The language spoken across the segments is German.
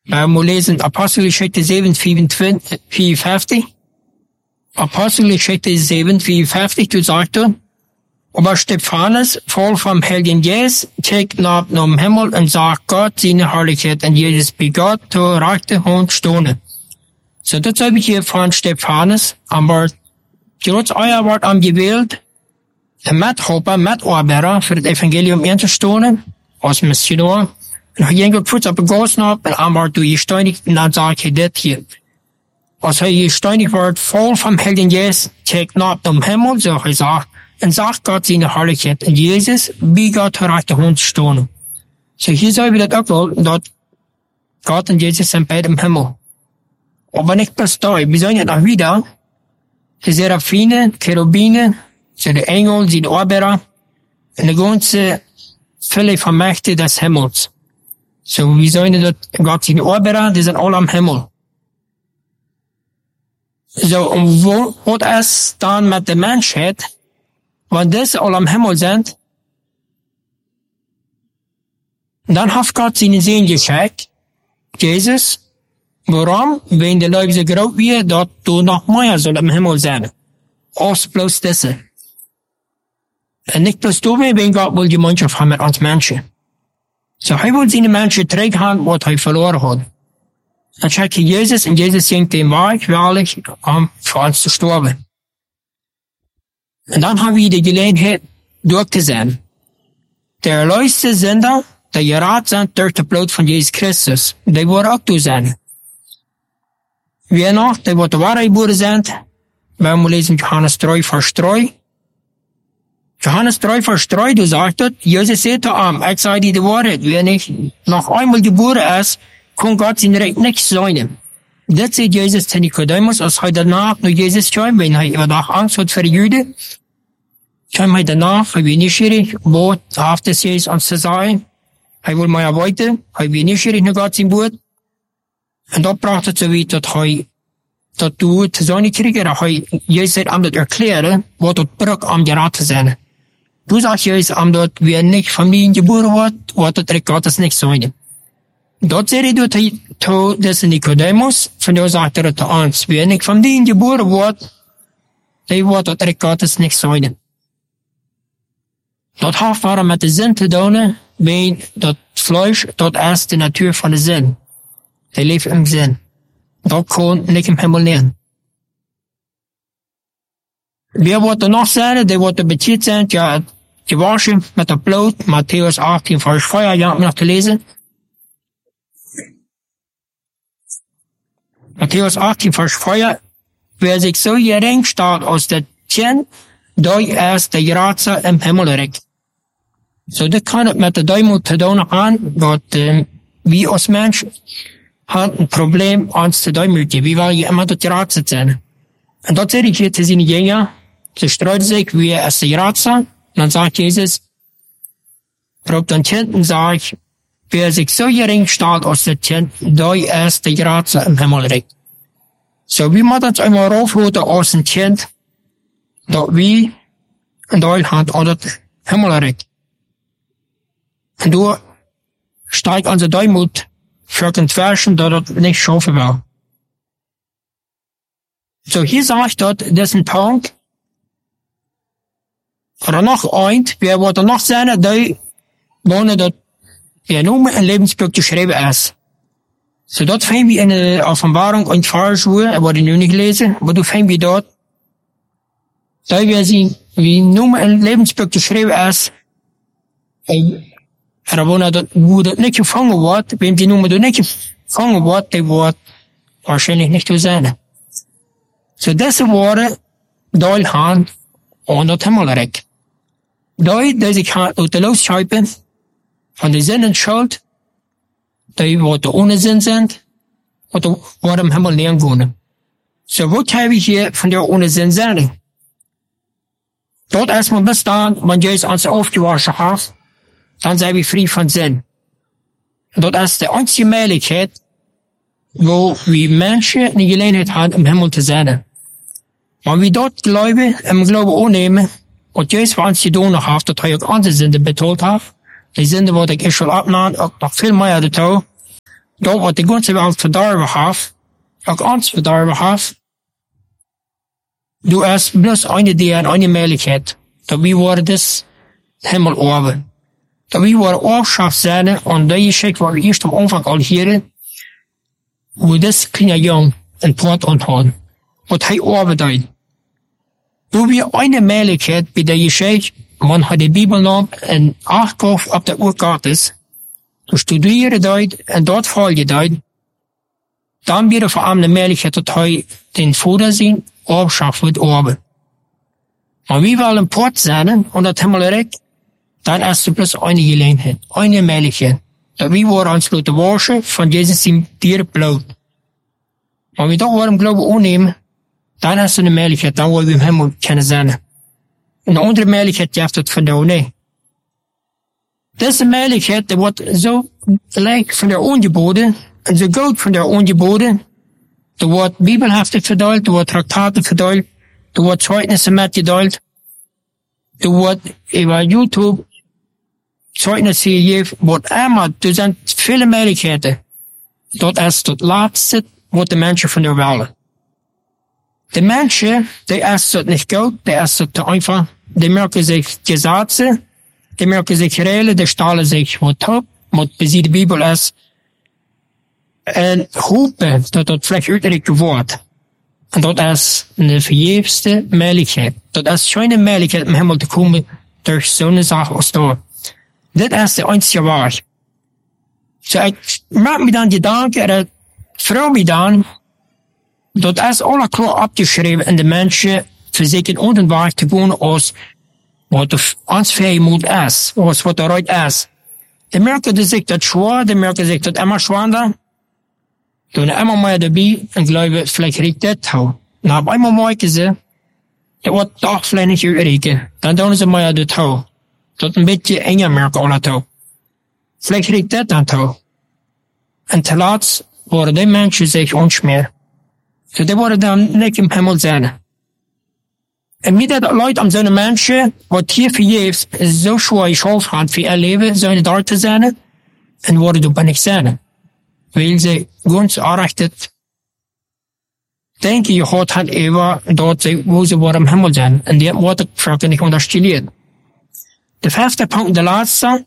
We lezen Apostelgeschichte 7, 54. Apostelgeschichte 7, 54, du sagst du, aber Stephanus, voll vom Heiligen Geist, keek naar den Himmel und zag Gott seine Herrlichkeit und Jesus begott zur rechte Hand stonden. So, das habe ich hier von Stephanus, aber Gods euer wordt gewählt, Mithelper, Mitarbeiter für das Evangelium einzustehen, als Missionar. Und hij ging kurz op de goos op en aanbaar doe je steunig, en dan zeg je dit hier. Als hij je steunig wordt, vol van Heiligen Geest, kijkt naar de Himmel, zo hij zegt, en zag God zijn Herrlichkeit. En Jezus, wie Gott rechte Hand stonden. So hier zien we dat ook wel, dat God en Jezus zijn bij de Himmel. Aber nicht bloß da, wir sehen ja noch wieder, die Seraphine, Cherubine, so die Engel, die Arbeiter, und die ganze Fülle von Mächte des Himmels. So, wir sehen, dass Gott seine Arbeiter, die sind alle am Himmel. So, und wo es dann mit der Menschheit, wenn diese alle am Himmel sind, dann hat Gott seinen Segen geschickt, Jesus. Waarom? Wenn die Leute so groot weer, dat du noch mehr soll im Himmel sein. Als bloß diese. Und nicht bloß du, wenn Gott will die Mannschaft haben mit uns Menschen. So, er will seine Menschen zurückhaben, was er verloren hat. Dann schickt Jesus, und Jesus schenkt den Weg, wahrlich, für uns zu sterben. Und dann haben wir die Gelegenheit, durchzusehen. Der erlöste Sünder, der gerat sind durch das Blut von Jesus Christus, die wollen auch durch sein. Wie noch, die wat de waarheid geboren zijn, wij moeten lezen Johannes 3, vers 3. Johannes 3, vers 3, du sagt het, Jezus zei zu ihm, ich sage dir die Wahrheit, wer nicht noch einmal geboren ist, kann Gott sein Recht nicht sein. Das sagt Jesus zu Nikodemus, als er danach nur Jesus kam, wenn er überdacht Angst hat für die Juden, kam er danach, er war neugierig, wo hat es Jesus uns zu sagen, er will mehr arbeiten, er war neugierig nach Gott sein Wort. En dat bracht het zo weit, dat du te zijn kregen, dat hij juist aan het erklären, wat het brug om geraten te zijn. Du sagst juist, omdat we niet familie geboren wordt, wat het recht Gottes niet zijn. Dat zei hij tot deze Nicodemus, van jou zegt hij te ons, we niet familie geboren wordt, die wordt het recht Gottes niet zijn. Dat heeft waarom met de zin te doen, wenn dat vlees, dat is de natuur van de zin. Die leeft im Sinn. Dat kon niet im Himmel leren. Wer wordt er nog zijn? Die wordt er betiet zijn. Ja, gewaschen met het bloed. Matthäus 18, vers 4. Ja, om nog te lezen. Matthäus 18, vers 4. Wer sich so gering staat als dat tjen, die is de grootste im Himmelrijk. So, dat kan het met de duimel te doen aan, dat wie als mens hat ein Problem, uns zu demütigen. Wie will jemand das geraten sein? Und dort sehe ich hier zu seinen Jüngern, sie streuten sich, wie er es geraten. Und dann sagt Jesus, probt den Kind und sagt, wer sich so gering stellt als das Kind, der ist der geraten im Himmelreich. So, wie man das einmal raufholt aus dem Kind, dort wie in Deutschland oder das Himmelreich. Und du steigt unser Demut für den Versen, dat het nicht schaffen will. So, hier sagt dat, das ist ein Punkt, oder noch ein, wer wollte noch sein, die wohnen, dat er nur ein Lebensbuch geschrieben ist. So, dat finden wir in der Offenbarung und Pfarrerschule, was ich nu nicht lese, aber du finden wir dort, da wir sie, wie nur ein Lebensbuch geschrieben ist, er wonen dat, wo dat niet gevangen wordt, wenn die noemen dat niet gevangen wordt, die wordt waarschijnlijk niet te zijn. So, deze woorden, die gaan aan het Himmelrijk. Die zich gaan uit de losschepen van de zin en schuld, die wat de onzin zijn, wat de worden im Himmel leren wonen. So, wat hebben we hier van de onzin zijn? Dat erstmal bestaan, want Jezus ons aufgewaschen heeft, dann sind wir frei von Sinn. Und das ist die einzige Möglichkeit, wo wir Menschen die Gelegenheit haben, im Himmel zu sein. Wenn wir dort Glauben, im Glauben annehmen, und Jesus für uns getan hat, dass er auch andere Sünden betont hat, die Sünden, die ich schon abnahm, auch noch viel mehr dazu, dat wat de ganze wereld verdorven heeft, ook ons verdorven heeft, du hast bloß eine die en eine Möglichkeit. Dat we worden dus helemaal over. Dat we worden afschaft zijn, en dat je schijkt waar we eerst am Anfang al hier, hoe dus kleine jong een poort onthouden. Wat hij overduidt. Du wir eine Möglichkeit, bei der geschieht, man hat die Bibel genommen und Achtkauf auf der Uhr Gottes. Du studierst dort und dort folgst dort. Dann wird vor allem eine Möglichkeit, dass er den Vordersinn abschafft wird oben. Aber wie wir einen Port sein und das haben wir direkt, dann hast du bloß eine Gelegenheit, eine Möglichkeit. Da wir wollen uns lassen waschen von Jesus im Tierblut. Aber wir doch wollen Glauben annehmen, dann hast du eine Möglichkeit, dann wollen wir im Himmel können sein. Eine andere Möglichkeit gibt es von der nicht. Diese Möglichkeit, die wird so leicht von der Ungebote und so gut von der Ungebote. Da wird Bibelhefte verteilt, da wird Traktate verteilt, da wird Zeugnisse mitgeteilt, da wird über YouTube Zeugnisse gegeben, wird immer, da sind viele Möglichkeiten. Dort ist das Letzte, was die Menschen von der Welt. Die Menschen, die ist das nicht gut, die ist das einfach, die merken sich Gesetze, die merken sich Regeln, die stellen sich was top, was bei der Bibel ist, und hopen dat dat vielleicht uitgedrukt wordt. En dat is een vergeefste Möglichkeit. Dat is geen Möglichkeit, om helemaal te komen durch zo'n zaak als dat. Dit is de einzige Weg. So, ik maak me dan gedanken, en ik vraag me dan, dat is alle klaar opgeschreven in de mensen, voor zich een andere weg te gaan als wat ons vrijmoed is, als wat eruit is. Die merken zich dat zwaar, die merken zich dat immer zwaarder. Toen immer mal dabei und glaube, vielleicht regt das auch. Na, auf einmal merken sie, das wird doch vielleicht nicht überregen. Dann tun sie mal das auch. Das ein bisschen enger merken alle auch. Vielleicht regt das dann auch. Und zuletzt worden die Menschen sich uns mehr. So, die worden dann nicht im Himmel sein. Und mit den Leuten an so einen Menschen, was hier für Jesus so schwer geschafft hat, für ihr Leben, sollen dort zu sein, und worden du bei nicht sein. Weil sie ganz errichtet, denke ich, hat über dort, wo sie waren im Himmel sind. Und die Worte fragte nicht unterstellt. Der 5. Punkt, der letzte,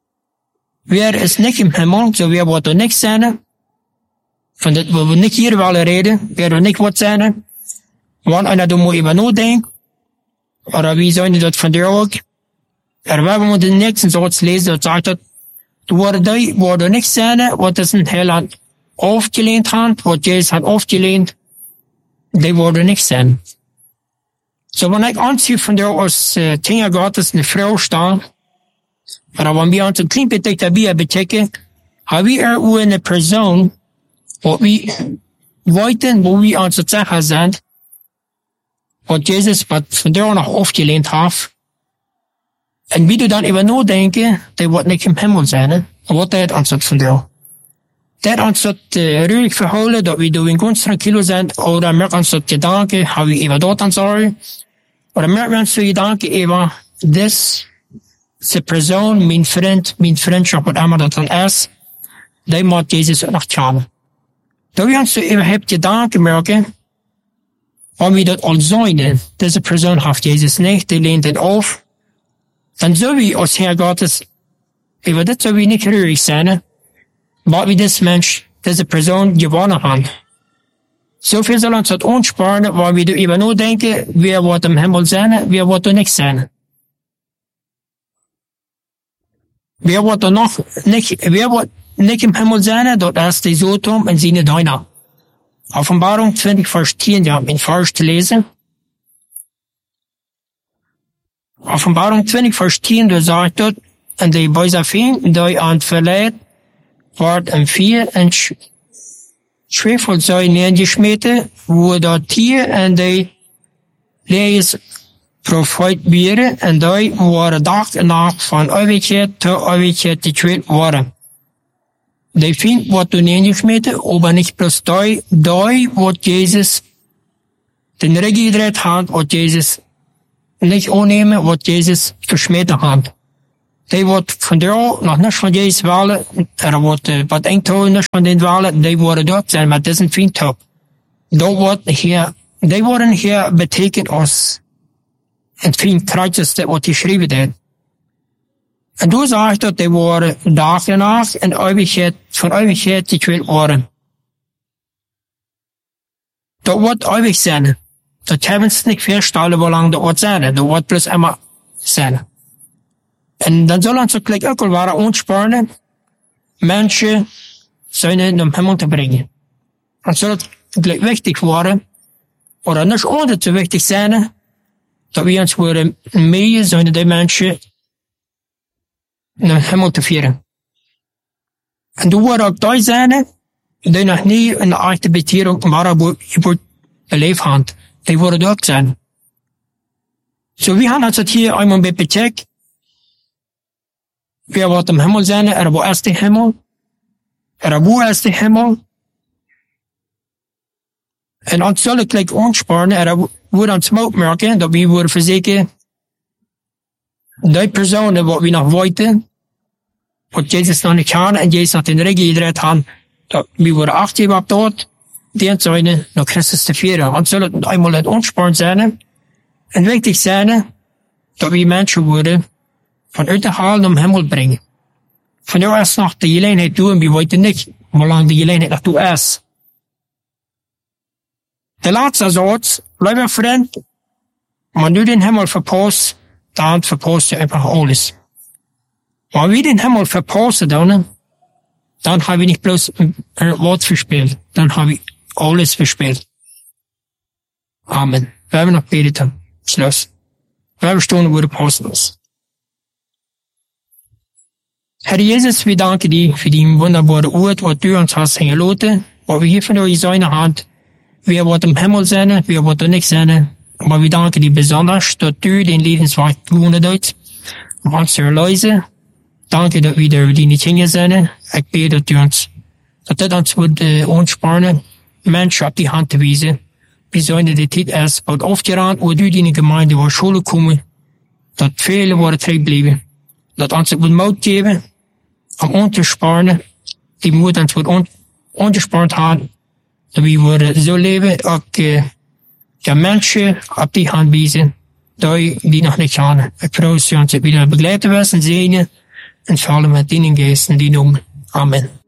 wer ist nicht im Himmel, so wer wird nicht sein, von das, wo wir nicht hier wollen reden, wer wird nicht was sein, wann einer da mal über nachdenkt, oder wie sollen die das von dir auch, oder wenn wir den nächsten Satz lesen, das sagt, du wurde nicht sein, was das in Heiland aufgelehnt hat, was Jesus hat aufgelehnt, die wurde nicht sein. So, wenn ich anziehe von der aus Dinge Gottes eine Frau stehe, oder wenn wir uns ein klein bisschen dabei betecken, haben wir auch eine Person, wo wir wollten, wo wir uns sicher sind, was Jesus von der noch aufgelehnt hat. Und wie du dann über nur denken, der wird nicht im Himmel sein, aber der hat uns das von dir. Der hat uns das ruhig verholen, dass wir in ganz tranquilo sind, oder merken uns das Gedanken, haben wir über dort an Sorge, oder merken wir uns die Gedanken über diese Person, mein Freundschaft, was immer das dann ist, der macht Jesus auch noch schauen. Da wir uns überhaupt Gedanken merken, wenn wir das als sollen, diese Person hat Jesus nicht, die lehnt ihn auf, dann so wie als Herr Gottes, über das soll wir nicht ruhig sein, weil wir das Mensch, diese Person gewonnen haben. So viel soll uns das uns sparen, weil wir über nur denken, wer wird im Himmel sein, wer wird nicht sein. Wer wird nicht im Himmel sein, dort ist die Sodom und seine Däuner. Offenbarung 20, Vers 10, ja, in Vers zu lesen. Offenbarung 20, Vers 10, da sagt dort, en die böse Feen, die aan het verleid, wordt een vier en schwefel zijn neergesmeten, wo dat Tier en die lees profijt bieren, en die worden dag en nacht van eeuwigheid tot eeuwigheid getweet worden. Die Feen wordt toen neergesmeten, aber nicht bloß die wordt Jezus den Regen gedreht hat, wat Jezus nicht annehmen, wat Jezus geschmeten hat. die wordt vandaar nog niet van deze walen, wordt wat enkele niet van die walen, die worden dat zijn, maar dat is een fijn top. Dat wordt hier, die worden hier betekend als een fijn kruidjes dat wordt geschreven heeft. En toen zag ik dat die worden dag en nacht en eeuwigheid, van eeuwigheid getwild worden. Dat wordt eeuwig zijn. Dat hebben ze niet voorstellen hoe lang dat wordt zijn. Dat wordt plus immer zijn. En dan zullen ze gelijk ook al waren ontspannen, mensen zijn naar hemel te brengen. Dan zal het gelijk wichtig worden, of niet onder te wichtig zijn, dat we ons worden mee zijn die mensen naar hemel te vieren. En toen worden ook die zijn, die nog niet een echte betering maar je beleefd hebben. Die worden ook zijn. Zo we gaan het hier eenmaal bij betekenen. We wat im Himmel zijn, wo ist der Himmel? Wo ist der Himmel? En ons zullen gelijk ontspannen, we ons ook merken, dat we worden verzekeren, die personen wat we nog weten, wat Jezus nog niet gaan, en Jezus nog in de regel gedreid gaan, dat we worden achteven op dat, die zijn naar Christus te vieren. Ons zullen eenmaal het ontspannen zijn, en wichtig zijn, dat we mensen worden, vanuit de haal naar de hemel brengen. Van jou is nog de gelegenheid toe en we weten niet hoe lang de gelegenheid nog toe is. De laatste soort, blijf vriend, maar nu den hemel verpast, dan verpast je einfach alles. Maar wie den hemel verpassen dan hebben we niet bloß een woord verspeeld, dan hebben we alles verspeeld. Amen. We hebben nog beten. Schluss. We hebben stonden voor de apostels. Herr Jesus, wir danken dir für die wunderbare Ort, was du uns hast hingelassen, was wir hier von euch sein haben. Wir wollen im Himmel sein, wir wollen nicht sein. Aber wir danken dir besonders, dass du den Lebensweg gewonnen hast, um uns zu erlösen. Danke, dass wir da die nicht hingesehen. Ich bete, dass du uns, dass das uns wird anspannen, Menschen auf die Hand zu weisen. Wir sollen die Zeit erst bald aufgerannt, wo du in die Gemeinde war Schule kommen, dass viele worden terugbleiben. Dat ons het moet geven om on te sparen. Die moet ons wordt ongespaard hebben. Dat we worden zo leven, ook de mensen op die hand wijzen, die nog niet gaan. Ik probeer ons weer begeleiden was en zegenen en vallen met die geesten die noemen. Amen.